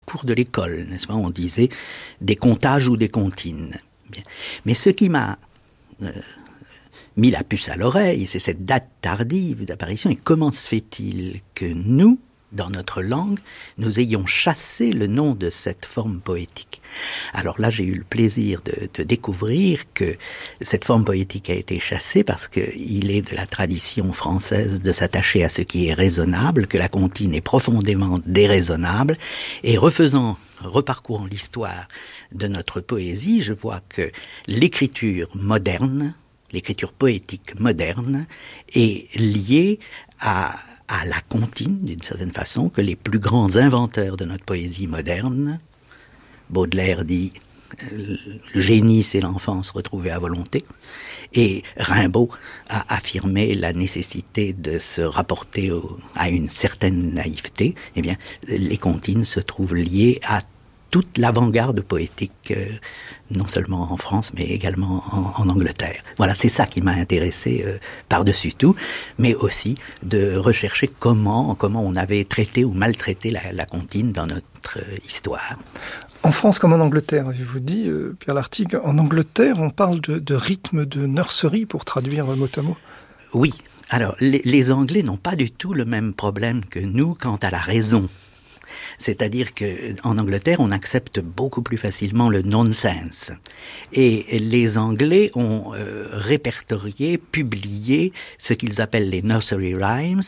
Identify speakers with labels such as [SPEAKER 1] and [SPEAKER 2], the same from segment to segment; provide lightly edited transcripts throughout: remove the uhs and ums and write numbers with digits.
[SPEAKER 1] cours de l'école, n'est-ce pas? On disait des comptages ou des comptines. Bien. Mais ce qui m'a mis la puce à l'oreille, c'est cette date tardive d'apparition. Et comment se fait-il que nous, dans notre langue, nous ayons chassé le nom de cette forme poétique? Alors là, j'ai eu le plaisir de découvrir que cette forme poétique a été chassée parce qu'il est de la tradition française de s'attacher à ce qui est raisonnable, que la comptine est profondément déraisonnable. Et reparcourant l'histoire de notre poésie, je vois que l'écriture moderne, l'écriture poétique moderne, est liée à la comptine, d'une certaine façon, que les plus grands inventeurs de notre poésie moderne, Baudelaire dit « le génie, c'est l'enfance retrouvée à volonté », et Rimbaud a affirmé la nécessité de se rapporter à une certaine naïveté. Eh bien, les comptines se trouvent liées à toute l'avant-garde poétique, non seulement en France, mais également en Angleterre. Voilà, c'est ça qui m'a intéressé par-dessus tout, mais aussi de rechercher comment on avait traité ou maltraité la comptine dans notre histoire.
[SPEAKER 2] En France comme en Angleterre, avez-vous dit, Pierre Lartigue, en Angleterre, on parle de rythme de nursery pour traduire mot à mot.
[SPEAKER 1] Oui, alors les Anglais n'ont pas du tout le même problème que nous quant à la raison. C'est-à-dire qu'en Angleterre, on accepte beaucoup plus facilement le nonsense. Et les Anglais ont répertorié, publié ce qu'ils appellent les nursery rhymes,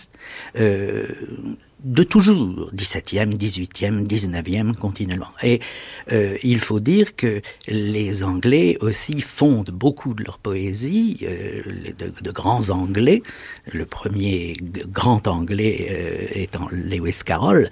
[SPEAKER 1] de toujours, 17e, 18e, 19e, continuellement. Et il faut dire que les Anglais aussi fondent beaucoup de leur poésie, de grands Anglais. Le premier grand Anglais étant Lewis Carroll.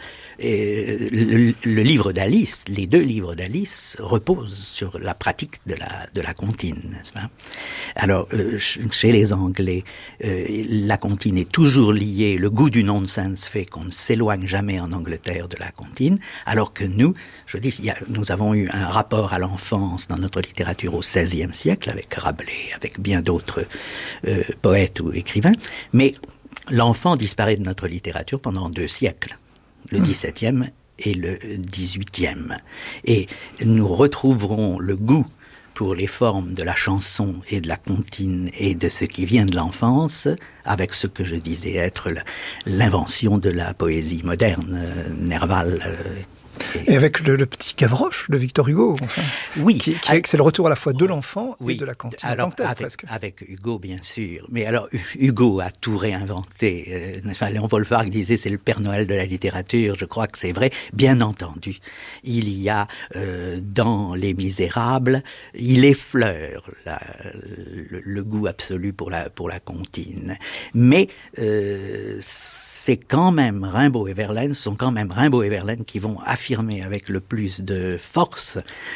[SPEAKER 1] Le livre d'Alice, les 2 livres d'Alice reposent sur la pratique de la comptine, n'est-ce pas? Alors, chez les Anglais, la comptine est toujours liée, le goût du nonsense fait qu'on ne s'éloigne jamais en Angleterre de la comptine, alors que nous, nous avons eu un rapport à l'enfance dans notre littérature au XVIe siècle, avec Rabelais, avec bien d'autres poètes ou écrivains, mais l'enfant disparaît de notre littérature pendant 2 siècles. Le 17e et le 18e. Et nous retrouverons le goût pour les formes de la chanson et de la comptine et de ce qui vient de l'enfance avec ce que je disais être l'invention de la poésie moderne, Nerval.
[SPEAKER 2] Et avec le petit Gavroche de Victor Hugo, enfin,
[SPEAKER 1] oui,
[SPEAKER 2] c'est le retour à la fois de l'enfant et de la comptine.
[SPEAKER 1] Alors, avec Hugo, bien sûr. Mais alors, Hugo a tout réinventé. Léopold Farc disait c'est le Père Noël de la littérature. Je crois que c'est vrai. Bien entendu, il y a dans Les Misérables, il effleure le goût absolu pour la comptine. Mais c'est quand même Rimbaud et Verlaine qui vont affirmer avec le plus de force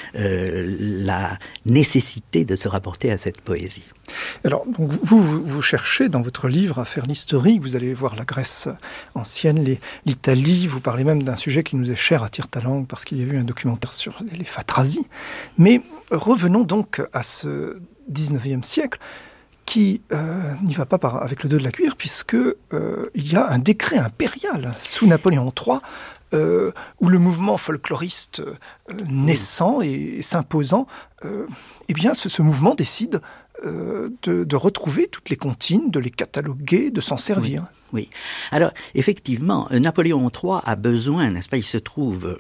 [SPEAKER 1] la nécessité de se rapporter à cette poésie.
[SPEAKER 2] Alors, donc, vous cherchez dans votre livre à faire l'historique, vous allez voir la Grèce ancienne, l'Italie, vous parlez même d'un sujet qui nous est cher à Tire-ta-langue parce qu'il y a eu un documentaire sur les Phatrasies. Mais revenons donc à ce 19e siècle qui n'y va pas avec le dos de la cuillère puisque il y a un décret impérial sous Napoléon III où le mouvement folkloriste naissant et s'imposant, eh bien ce mouvement décide de retrouver toutes les comptines, de les cataloguer, de s'en servir.
[SPEAKER 1] Oui. Alors, effectivement, Napoléon III a besoin, n'est-ce pas? Il se trouve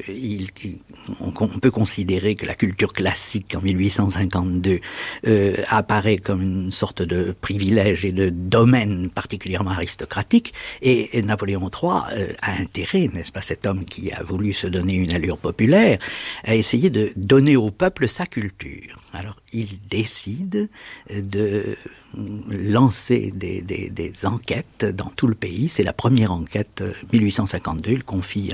[SPEAKER 1] qu'on peut considérer que la culture classique en 1852 apparaît comme une sorte de privilège et de domaine particulièrement aristocratique. Et Napoléon III a intérêt, n'est-ce pas, cet homme qui a voulu se donner une allure populaire, à essayer de donner au peuple sa culture. Alors, il décide de lancer des enquêtes dans tout le pays. C'est la première enquête, 1852, il confie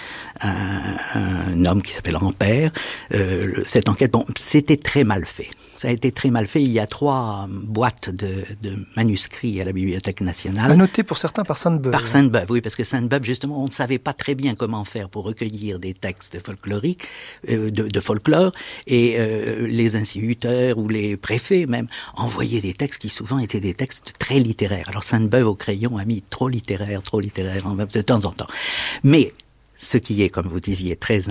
[SPEAKER 1] à un homme qui s'appelle Ampère. Cette enquête, c'était très mal fait. Ça a été très mal fait. Il y a 3 boîtes de manuscrits à la Bibliothèque nationale.
[SPEAKER 2] À noter pour certains par Sainte-Beuve.
[SPEAKER 1] Par Sainte-Beuve, oui, parce que Sainte-Beuve, justement, on ne savait pas très bien comment faire pour recueillir des textes folkloriques, de folklore, et les instituteurs ou les préfets même envoyaient des textes qui souvent étaient des textes très littéraires. Alors Sainte-Beuve au crayon a mis trop littéraire, de temps en temps. Mais ce qui est, comme vous disiez, très